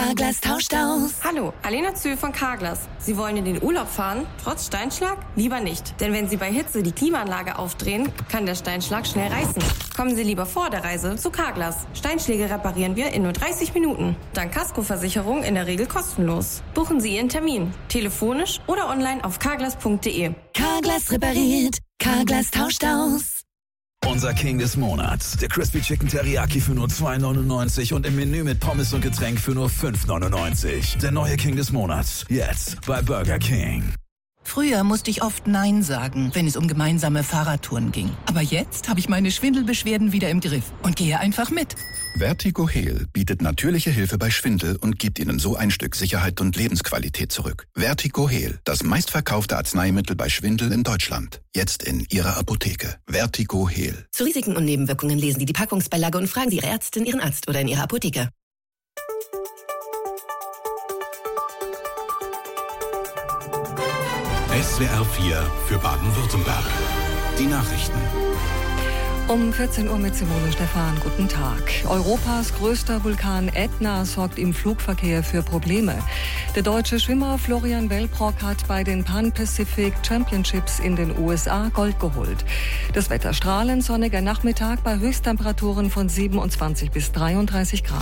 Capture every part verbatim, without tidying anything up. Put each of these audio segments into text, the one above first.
Carglass tauscht aus. Hallo, Alena Zühl von Carglass. Sie wollen in den Urlaub fahren, trotz Steinschlag? Lieber nicht. Denn wenn Sie bei Hitze die Klimaanlage aufdrehen, kann der Steinschlag schnell reißen. Kommen Sie lieber vor der Reise zu Carglass. Steinschläge reparieren wir in nur dreißig Minuten. Dank Kaskoversicherung in der Regel kostenlos. Buchen Sie Ihren Termin. Telefonisch oder online auf carglass punkt de. Carglass repariert. Carglass tauscht aus. Unser King des Monats. Der Crispy Chicken Teriyaki für nur zwei neunundneunzig und im Menü mit Pommes und Getränk für nur fünf neunundneunzig. Der neue King des Monats. Jetzt bei Burger King. Früher musste ich oft Nein sagen, wenn es um gemeinsame Fahrradtouren ging. Aber jetzt habe ich meine Schwindelbeschwerden wieder im Griff und gehe einfach mit. Vertigo Heal bietet natürliche Hilfe bei Schwindel und gibt Ihnen so ein Stück Sicherheit und Lebensqualität zurück. Vertigo Heal, das meistverkaufte Arzneimittel bei Schwindel in Deutschland. Jetzt in Ihrer Apotheke. Vertigo Heal. Zu Risiken und Nebenwirkungen lesen Sie die Packungsbeilage und fragen Sie Ihre Ärztin, Ihren Arzt oder in Ihrer Apotheke. S W R vier für Baden-Württemberg. Die Nachrichten. Um vierzehn Uhr mit Simone Stephan. Guten Tag. Europas größter Vulkan Ätna sorgt im Flugverkehr für Probleme. Der deutsche Schwimmer Florian Wellbrock hat bei den Pan Pacific Championships in den U S A Gold geholt. Das Wetter strahlend, sonniger Nachmittag bei Höchsttemperaturen von siebenundzwanzig bis dreiunddreißig Grad.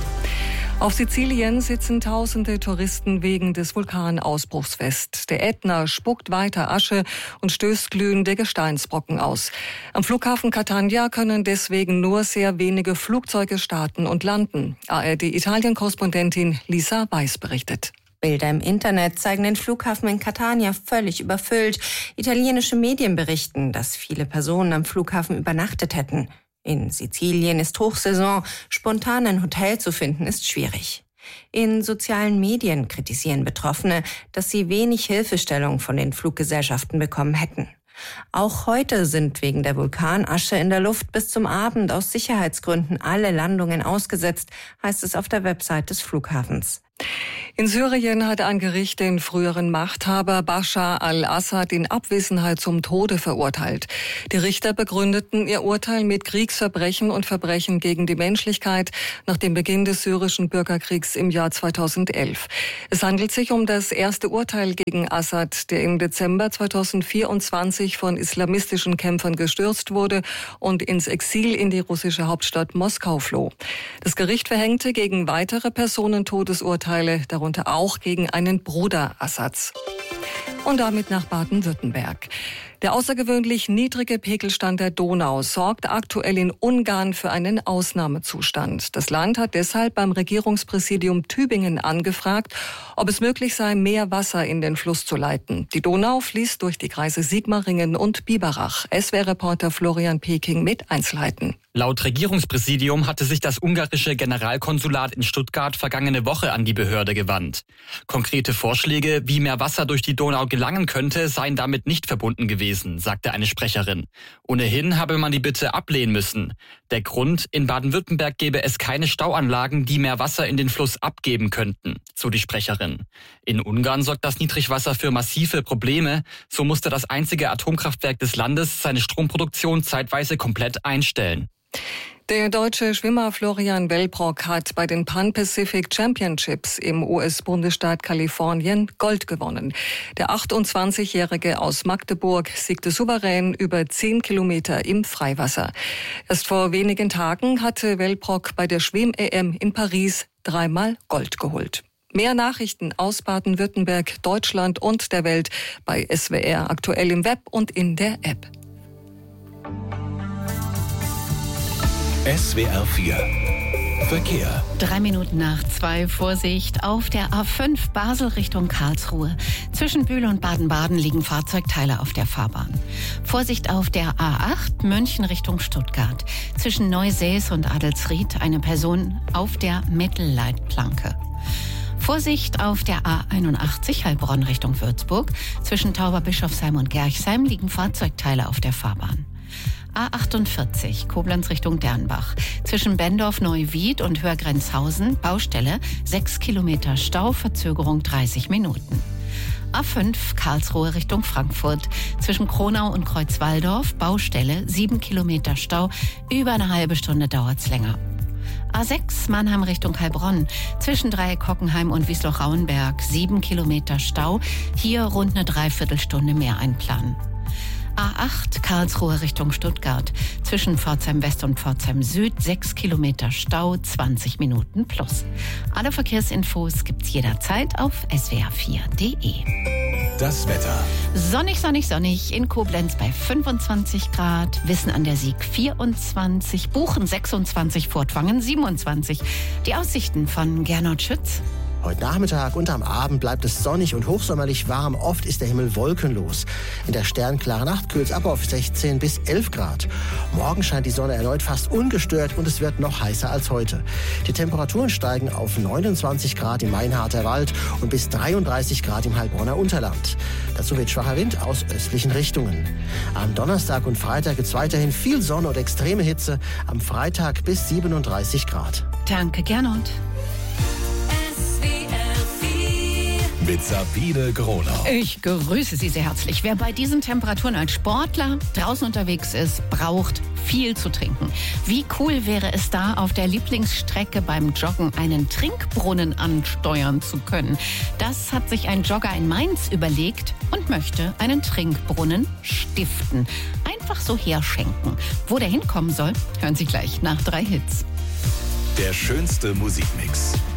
Auf Sizilien sitzen tausende Touristen wegen des Vulkanausbruchs fest. Der Ätna spuckt weiter Asche und stößt glühende Gesteinsbrocken aus. Am Flughafen Catania können deswegen nur sehr wenige Flugzeuge starten und landen. A R D-Italien-Korrespondentin Lisa Weiß berichtet. Bilder im Internet zeigen den Flughafen in Catania völlig überfüllt. Italienische Medien berichten, dass viele Personen am Flughafen übernachtet hätten. In Sizilien ist Hochsaison, spontan ein Hotel zu finden ist schwierig. In sozialen Medien kritisieren Betroffene, dass sie wenig Hilfestellung von den Fluggesellschaften bekommen hätten. Auch heute sind wegen der Vulkanasche in der Luft bis zum Abend aus Sicherheitsgründen alle Landungen ausgesetzt, heißt es auf der Website des Flughafens. In Syrien hat ein Gericht den früheren Machthaber Bashar al-Assad in Abwesenheit zum Tode verurteilt. Die Richter begründeten ihr Urteil mit Kriegsverbrechen und Verbrechen gegen die Menschlichkeit nach dem Beginn des syrischen Bürgerkriegs im Jahr zweitausendelf. Es handelt sich um das erste Urteil gegen Assad, der im Dezember zweitausendvierundzwanzig von islamistischen Kämpfern gestürzt wurde und ins Exil in die russische Hauptstadt Moskau floh. Das Gericht verhängte gegen weitere Personen Todesurteile, darunter auch gegen einen Bruder Assads. Und damit nach Baden-Württemberg. Der außergewöhnlich niedrige Pegelstand der Donau sorgt aktuell in Ungarn für einen Ausnahmezustand. Das Land hat deshalb beim Regierungspräsidium Tübingen angefragt, ob es möglich sei, mehr Wasser in den Fluss zu leiten. Die Donau fließt durch die Kreise Sigmaringen und Biberach. S W R-Reporter Florian Peking mit Einzelheiten. Laut Regierungspräsidium hatte sich das ungarische Generalkonsulat in Stuttgart vergangene Woche an die Behörde gewandt. Konkrete Vorschläge, wie mehr Wasser durch die Donau gelangen könnte, seien damit nicht verbunden gewesen, sagte eine Sprecherin. Ohnehin habe man die Bitte ablehnen müssen. Der Grund, in Baden-Württemberg gäbe es keine Stauanlagen, die mehr Wasser in den Fluss abgeben könnten, so die Sprecherin. In Ungarn sorgt das Niedrigwasser für massive Probleme. So musste das einzige Atomkraftwerk des Landes seine Stromproduktion zeitweise komplett einstellen. Der deutsche Schwimmer Florian Wellbrock hat bei den Pan Pacific Championships im U S-Bundesstaat Kalifornien Gold gewonnen. Der achtundzwanzigjährige aus Magdeburg siegte souverän über zehn Kilometer im Freiwasser. Erst vor wenigen Tagen hatte Wellbrock bei der Schwimm-E M in Paris dreimal Gold geholt. Mehr Nachrichten aus Baden-Württemberg, Deutschland und der Welt bei S W R aktuell im Web und in der App. S W R vier Verkehr. Drei Minuten nach zwei. Vorsicht auf der A fünf Basel Richtung Karlsruhe. Zwischen Bühl und Baden-Baden liegen Fahrzeugteile auf der Fahrbahn. Vorsicht auf der A acht München Richtung Stuttgart. Zwischen Neusäß und Adelsried eine Person auf der Mittelleitplanke. Vorsicht auf der A einundachtzig Heilbronn Richtung Würzburg. Zwischen Tauberbischofsheim und Gerchsheim liegen Fahrzeugteile auf der Fahrbahn. A achtundvierzig Koblenz Richtung Dernbach. Zwischen Bendorf-Neuwied und Hörgrenzhausen Baustelle sechs Kilometer Stau, Verzögerung dreißig Minuten. A fünf Karlsruhe Richtung Frankfurt. Zwischen Kronau und Kreuzwaldorf Baustelle sieben Kilometer Stau, über eine halbe Stunde dauert's länger. A sechs Mannheim Richtung Heilbronn. Zwischen Dreieck-Hockenheim und Wiesloch-Rauenberg sieben Kilometer Stau. Hier rund eine Dreiviertelstunde mehr einplanen. A acht Karlsruhe Richtung Stuttgart. Zwischen Pforzheim West und Pforzheim Süd sechs Kilometer Stau, zwanzig Minuten plus. Alle Verkehrsinfos gibt's jederzeit auf s w r vier punkt d e. Das Wetter. Sonnig, sonnig, sonnig. In Koblenz bei fünfundzwanzig Grad. Wissen an der Sieg vierundzwanzig. Buchen sechsundzwanzig. Furtwangen siebenundzwanzig. Die Aussichten von Gernot Schütz. Heute Nachmittag und am Abend bleibt es sonnig und hochsommerlich warm. Oft ist der Himmel wolkenlos. In der sternklaren Nacht kühlt es ab auf sechzehn bis elf Grad. Morgen scheint die Sonne erneut fast ungestört und es wird noch heißer als heute. Die Temperaturen steigen auf neunundzwanzig Grad im Mainharter Wald und bis dreiunddreißig Grad im Heilbronner Unterland. Dazu wird schwacher Wind aus östlichen Richtungen. Am Donnerstag und Freitag gibt es weiterhin viel Sonne und extreme Hitze. Am Freitag bis siebenunddreißig Grad. Danke, Gernot. Mit Sabine Gronau. Ich grüße Sie sehr herzlich. Wer bei diesen Temperaturen als Sportler draußen unterwegs ist, braucht viel zu trinken. Wie cool wäre es da, auf der Lieblingsstrecke beim Joggen einen Trinkbrunnen ansteuern zu können? Das hat sich ein Jogger in Mainz überlegt und möchte einen Trinkbrunnen stiften. Einfach so herschenken. Wo der hinkommen soll, hören Sie gleich nach drei Hits. Der schönste Musikmix.